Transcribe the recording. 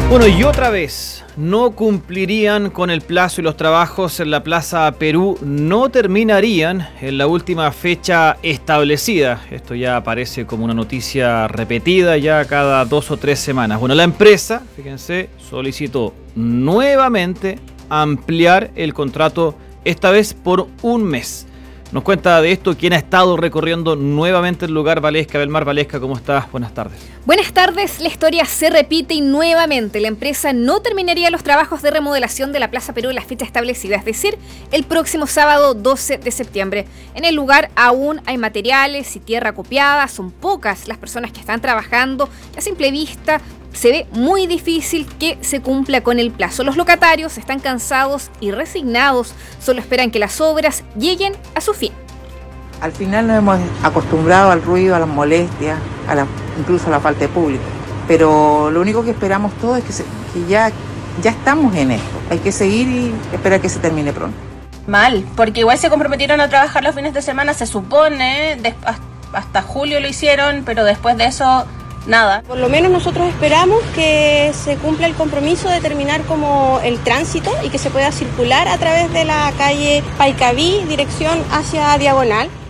Bueno, y otra vez, no cumplirían con el plazo y los trabajos en la Plaza Perú no terminarían en la última fecha establecida. Esto ya aparece como una noticia repetida ya cada 2 o 3 semanas. Bueno, la empresa, fíjense, solicitó nuevamente ampliar el contrato, esta vez por un mes. Nos cuenta de esto quien ha estado recorriendo nuevamente el lugar, Valesca Belmar. Valesca, ¿cómo estás? Buenas tardes. Buenas tardes, la historia se repite y nuevamente la empresa no terminaría los trabajos de remodelación de la Plaza Perú en la fecha establecida, es decir, el próximo sábado 12 de septiembre. En el lugar aún hay materiales y tierra copiada, son pocas las personas que están trabajando y a simple vista se ve muy difícil que se cumpla con el plazo. Los locatarios están cansados y resignados, solo esperan que las obras lleguen a su fin. Al final nos hemos acostumbrado al ruido, a las molestias, incluso a la falta de público. Pero lo único que esperamos todos es que ya estamos en esto. Hay que seguir y esperar que se termine pronto. Mal, porque igual se comprometieron a trabajar los fines de semana, se supone, hasta julio lo hicieron, pero después de eso, nada. Por lo menos nosotros esperamos que se cumpla el compromiso de terminar como el tránsito y que se pueda circular a través de la calle Paicaví, dirección hacia Diagonal.